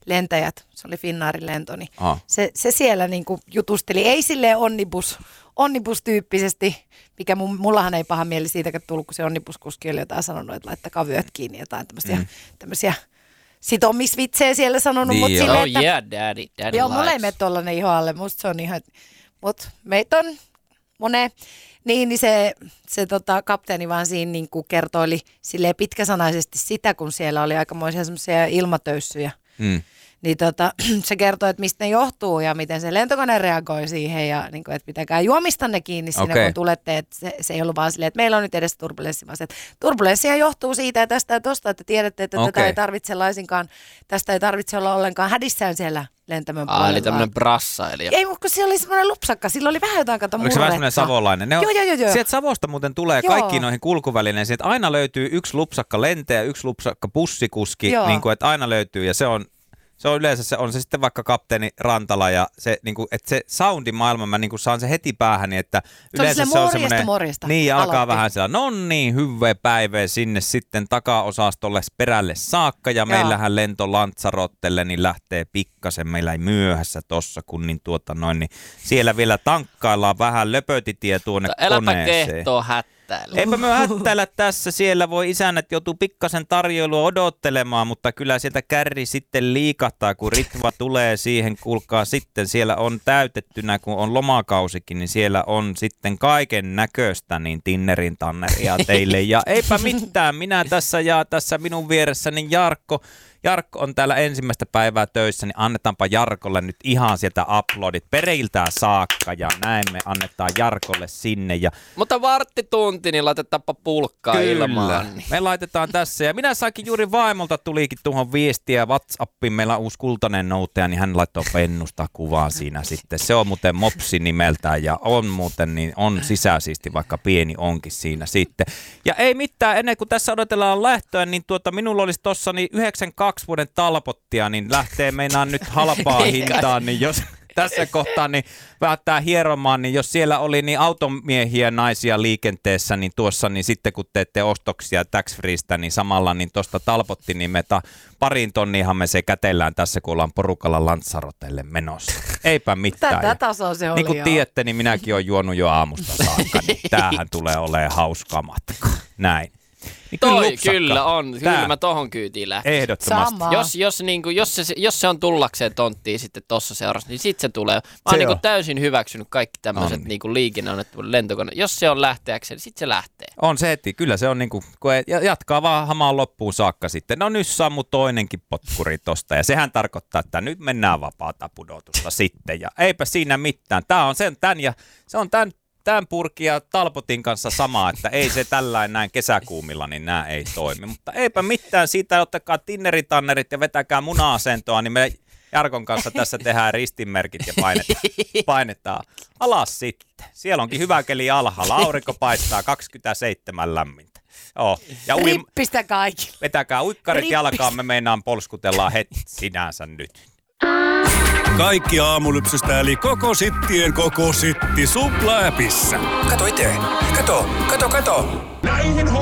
lentäjät, se oli Finnairin lento, niin se siellä niin kuin jutusteli, ei silleen onnibus-tyyppisesti, mikä mullahan ei paha mieli siitäkään tullut, kun se onnibuskuski oli jotain sanonut, että laittakaa vyöt kiinni, jotain tämmöisiä sitomisvitsejä siellä sanonut, mutta silleen, että daddy joo, mulla ei mene tollainen iho alle, musta se on ihan, mutta meitä on niin se kapteeni vaan siinä niin kuin kertoili silleen pitkäsanaisesti sitä, kun siellä oli aikamoisia semmoisia ilmatöyssyjä. Niin se kertoi, että mistä ne johtuu ja miten se lentokone reagoi siihen ja niin kuin, että pitäkää juomistanne kiinni siinä, kun tulette. Että se ei ollut vaan silleen, että meillä on nyt edes turbulenssi, vaan se, että turbulenssia johtuu siitä ja tästä ja tosta, että tiedätte, että tätä ei tarvitse laisinkaan, tästä ei tarvitse olla ollenkaan hädissään siellä lentämön puolella. Eli tämmöinen brassailija. Ei, mutta se oli semmoinen lupsakka, sillä oli vähän jotain kato murretta. Oliko se vähän semmoinen savolainen? Joo. Sieltä Savosta muuten tulee kaikkiin noihin kulkuvälineisiin, että aina löytyy yksi lupsakka lentäjä, yksi lupsakka bussikuski, niin kuin, että aina löytyy ja se on yleensä se on se sitten vaikka kapteeni Rantala ja se niinku että se soundimaailma mä niinku saan se heti päähäni, että yleensä se on semmoinen niin alkaa vähän siellä no niin hyvää päivää sinne sitten takaosastolle perälle saakka ja meillähän lento Lanzarottelle niin lähtee pikkasen meillä ei myöhässä tossa kun niin niin siellä vielä tankkaillaan vähän löpötitie tuonne koneeseen. Äläpä kehtoo Eipä me hättäillä tässä, siellä voi isännät joutuu pikkasen tarjoilua odottelemaan, mutta kyllä sieltä kärri sitten liikahtaa, kun Ritva tulee siihen, kuulkaa sitten, siellä on täytettynä, kun on lomakausikin, niin siellä on sitten kaiken näköistä niin tinnerin tanneria teille. Ja eipä mitään, minä tässä ja tässä minun vieressäni Jarkko on täällä ensimmäistä päivää töissä, niin annetaanpa Jarkolle nyt ihan sieltä uploadit pereiltään saakka ja näin me annetaan Jarkolle sinne. Mutta varttitunti, niin laitetaanpa pulkkaa ilmaan. Niin. Me laitetaan tässä ja minä saakin juuri vaimolta tulikin tuohon viestiä WhatsAppiin, meillä on uusi kultainen noutaja, niin hän laittoi pennusta kuvaa siinä sitten. Se on muuten Mopsi nimeltään ja on muuten niin on sisäsiisti, vaikka pieni onkin siinä sitten. Ja ei mitään, ennen kuin tässä odotellaan lähtöä, niin minulla olisi tossa niin 92 vuoden talpottia, niin lähtee meinaan nyt halpaa hintaan, niin jos tässä kohtaa niin päättää hieromaan, niin jos siellä oli niin automiehiä naisia liikenteessä, niin tuossa niin sitten kun teette ostoksia tax-freestä, niin samalla niin tuosta talpotti, niin me 2 tonniahan me se kätellään tässä, kun ollaan porukalla Lanzarotelle menossa. Eipä mitään. Tätä tasoa se oli. Niin kuin tiedätte, niin minäkin olen juonut jo aamusta saakka, niin tämähän tulee olemaan hauska matka. Näin. Niin kyllä on. Kyllä mä tohon kyytiin lähtin. Ehdottomasti. Jos se on tullakseen tonttiin sitten tossa seurassa, niin sit se tulee. Mä oon niinku täysin hyväksynyt kaikki tämmöiset niinku liikenneonnettomuuden lentokone. Jos se on lähteäkseen, niin sit se lähtee. On se heti. Kyllä se on niinku, kun jatkaa vaan hamaan loppuun saakka sitten. No nyt sammu toinenkin potkuri tosta. Ja sehän tarkoittaa, että nyt mennään vapaata pudotusta sitten. Ja eipä siinä mitään. Tää on sen tän ja se on tämän purkin ja talpotin kanssa sama, että ei se tällainen näin kesäkuumilla, niin nämä ei toimi. Mutta eipä mitään siitä, ottakaa tinneritannerit ja vetäkää muna-asentoa, niin me Jarkon kanssa tässä tehdään ristinmerkit ja painetaan alas sitten. Siellä onkin hyvä keli alhaalla, aurinko paistaa 27 lämmintä. Ja rippistä kaikille. Vetäkää uikkarit jalkaan, me meinaan polskutellaan heti sinänsä nyt. Kaikki aamulypsystä eli koko sittien koko sitti Supla-appissa. Kato itse. Kato. Näihin